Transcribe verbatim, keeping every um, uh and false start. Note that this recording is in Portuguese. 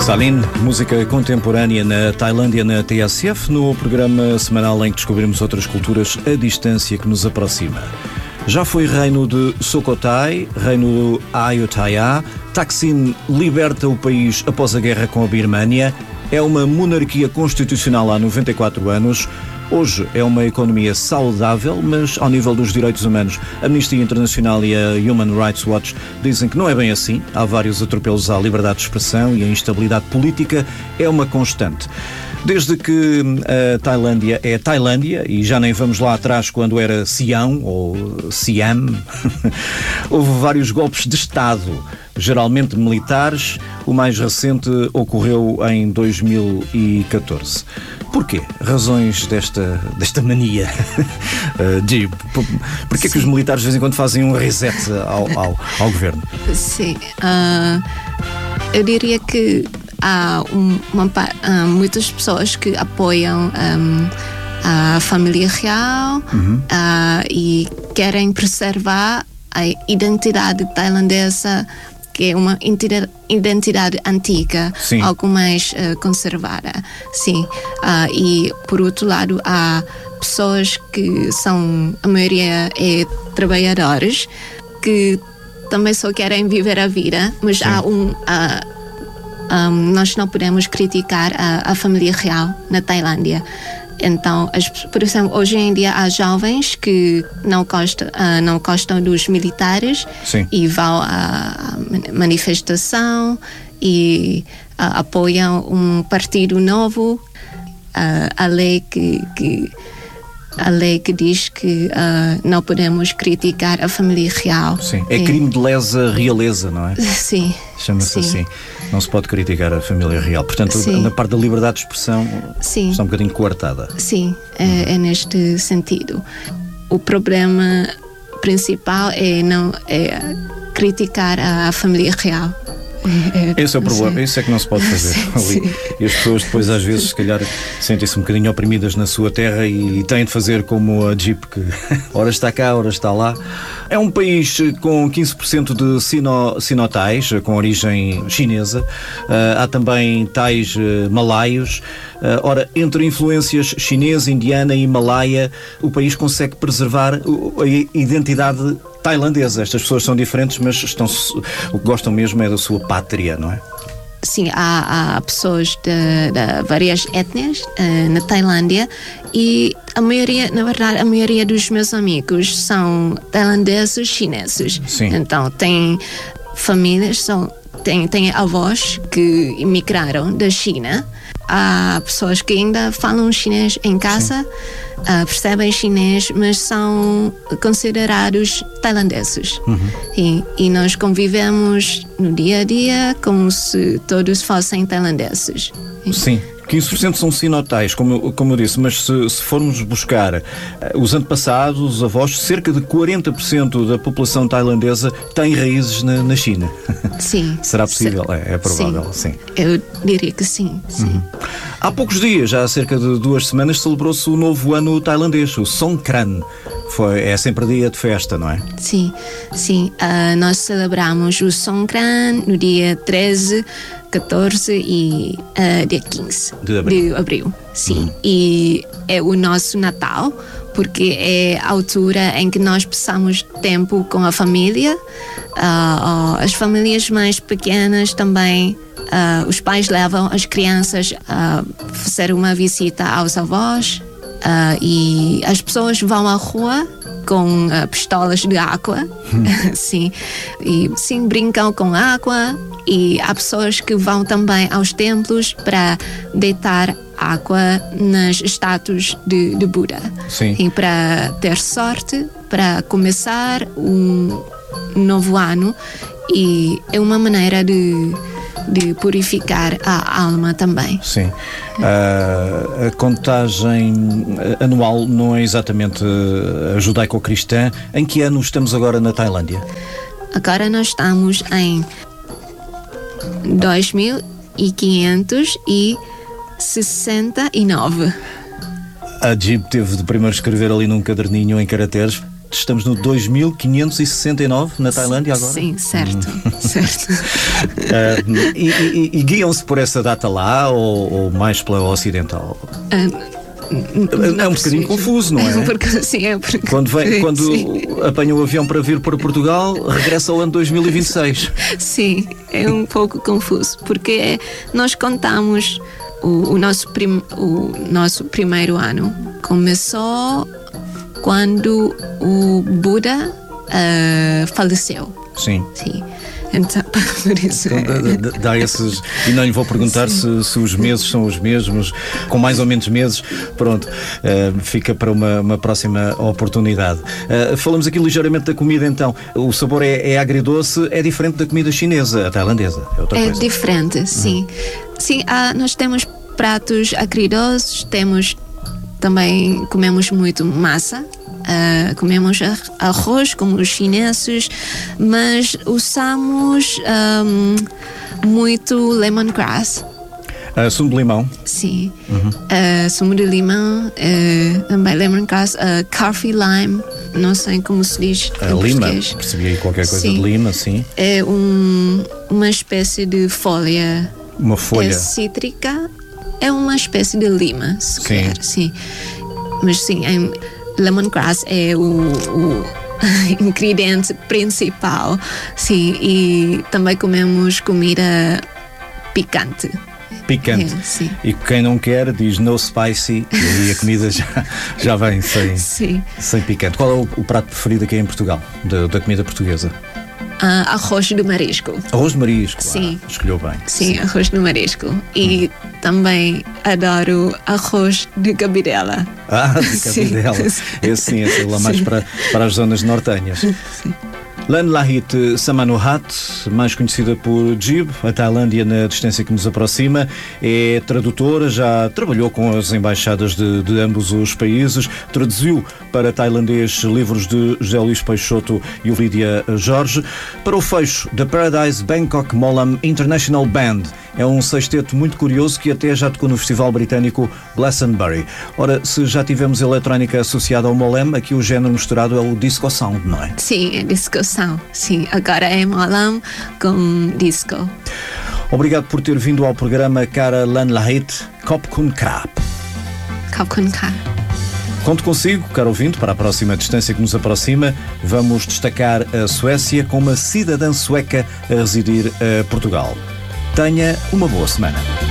Salin, música contemporânea na Tailândia, na T S F, no programa semanal em que descobrimos outras culturas à distância que nos aproxima. Já foi reino de Sukhothai, reino de Ayutthaya. Thaksin liberta o país após a guerra com a Birmânia. É uma monarquia constitucional há noventa e quatro anos. Hoje é uma economia saudável, mas ao nível dos direitos humanos, a Amnistia Internacional e a Human Rights Watch dizem que não é bem assim. Há vários atropelos à liberdade de expressão e a instabilidade política é uma constante. Desde que a Tailândia é Tailândia, e já nem vamos lá atrás quando era Sião ou Siam, houve vários golpes de Estado, geralmente militares. O mais recente ocorreu em dois mil e catorze. Porquê? Razões desta, desta mania de... Porquê que os militares de vez em quando fazem um reset ao, ao, ao governo? Sim, uh, eu diria que há um, uma, uh, muitas pessoas que apoiam um, a família real uhum. uh, e querem preservar a identidade tailandesa, que é uma identidade antiga, Sim. algo mais uh, conservada. Sim. Uh, e, por outro lado, há pessoas que são, a maioria é trabalhadores, que também só querem viver a vida, mas Sim. há um... Uh, um, nós não podemos criticar a, a família real na Tailândia. Então, as, por exemplo, hoje em dia há jovens que não gostam, uh, não gostam dos militares Sim. e vão à manifestação e uh, apoiam um partido novo. Uh, a lei que, que a lei que diz que uh, não podemos criticar a família real. Sim. É crime de lesa realeza, não é? Sim. Chama-se Sim. assim. Não se pode criticar a família real. Portanto, Sim. na parte da liberdade de expressão Sim. está um bocadinho coartada. Sim, é, é neste sentido. O problema principal é não é criticar a, a família real. É, esse é o problema, isso é que não se pode fazer sim, ali. Sim. E as pessoas depois às vezes se calhar sentem-se um bocadinho oprimidas na sua terra e, e têm de fazer como a Jeep, que ora está cá, ora está lá. É um país com quinze por cento de sino, sinotais, com origem chinesa. Uh, há também tais uh, malaios. Uh, ora, entre influências chinesa, indiana e malaia, o país consegue preservar a identidade tailandesa. Estas pessoas são diferentes, mas estão, o que gostam mesmo é da sua pátria, não é? Sim, há, há pessoas de, de várias etnias uh, na Tailândia e a maioria, na verdade, a maioria dos meus amigos são tailandeses chineses. Sim. Então, tem famílias, são, tem, tem avós que emigraram da China. Há pessoas que ainda falam chinês em casa, uh, percebem chinês, mas são considerados tailandeses. Uhum. E, e nós convivemos no dia a dia como se todos fossem tailandeses. Sim. quinze por cento são sinotais, como, como eu disse, mas se, se formos buscar uh, os antepassados, os avós, cerca de quarenta por cento da população tailandesa tem raízes na, na China. Sim. Será possível? Se, é, é provável, sim. sim. Eu diria que sim. sim. Uhum. Há poucos dias, já há cerca de duas semanas, celebrou-se o novo ano tailandês, o Songkran. Foi, é sempre dia de festa, não é? Sim, sim. Uh, nós celebramos o Songkran no dia treze, catorze e uh, dia quinze de abril. De abril sim. Uhum. E é o nosso Natal, porque é a altura em que nós passamos tempo com a família. Uh, uh, as famílias mais pequenas também, uh, os pais levam as crianças a fazer uma visita aos avós. Uh, e as pessoas vão à rua com uh, pistolas de água, hum. sim, e sim, brincam com água, e há pessoas que vão também aos templos para deitar água nas estátuas de, de Buda, sim. e para ter sorte, para começar um novo ano, e é uma maneira de de purificar a alma também. Sim. Uh, a contagem anual não é exatamente a judaico-cristã. Em que ano estamos agora na Tailândia? Agora nós estamos em dois mil quinhentos e sessenta e nove. A Jeep teve de primeiro escrever ali num caderninho em caracteres estamos no dois mil quinhentos e sessenta e nove na Tailândia agora? Sim, certo, certo. Uh, e e, e guiam-se por essa data lá ou, ou mais pela ocidental? Uh, É um bocadinho confuso, não é? Porque, sim, é porque... Quando, vem, quando sim. apanha o avião para vir para Portugal, regressa ao ano dois mil e vinte e seis. Sim, é um pouco confuso, porque nós contamos o, o, nosso, prim, o nosso primeiro ano. Começou quando o Buda uh, faleceu. Sim. Sim. Então, por isso então, dá, dá esses. E não lhe vou perguntar se, se os meses são os mesmos, com mais ou menos meses. Pronto, uh, fica para uma, uma próxima oportunidade. Uh, falamos aqui ligeiramente da comida, então. O sabor é, é agridoce, é diferente da comida chinesa, a tailandesa. É outra é coisa. diferente, sim. Hum. Sim, uh, nós temos pratos agridoces, temos também, comemos muito massa. Uh, comemos arroz como os chineses, mas usamos um, muito lemongrass. Uh, sumo de limão? Sim. Uhum. Uh, sumo de limão, uh, também lemongrass, uh, coffee lime, não sei como se diz uh, em lima, português. Percebi aí qualquer coisa sim. de lima, sim. É um, uma espécie de folha. Uma folha? É cítrica, é uma espécie de lima, se sim. quer, sim. Mas sim, em lemongrass é o, o ingrediente principal, sim, e também comemos comida picante. Picante. É, sim. E quem não quer diz no spicy e aí a comida já, já vem sem, sim. sem picante. Qual é o, o prato preferido aqui em Portugal, da, da comida portuguesa? Uh, arroz de marisco. Arroz de marisco, sim. Ah, escolheu bem. Sim, sim, arroz de marisco. E hum. também adoro arroz de cabidela. Ah, de cabidela. Sim. Esse sim, esse é lá mais para, para as zonas nortenhas. Sim. Lan Lahit Samanuhat, mais conhecida por Jib, a Tailândia na distância que nos aproxima, é tradutora, já trabalhou com as embaixadas de, de ambos os países, traduziu para tailandês livros de José Luís Peixoto e Lídia Jorge. Para o fecho, The Paradise Bangkok Molam International Band, é um sexteto muito curioso que até já tocou no festival britânico Glastonbury. Ora, se já tivemos eletrónica associada ao Molam, aqui o género misturado é o disco sound, não é? Sim, é disco sound. Sim, agora é Molam com disco. Obrigado por ter vindo ao programa, cara Lan Lahit. Khop Khun Krap. Khop Khun Krap. Conto consigo, caro ouvinte, para a próxima distância que nos aproxima. Vamos destacar a Suécia com uma cidadã sueca a residir em Portugal. Tenha uma boa semana.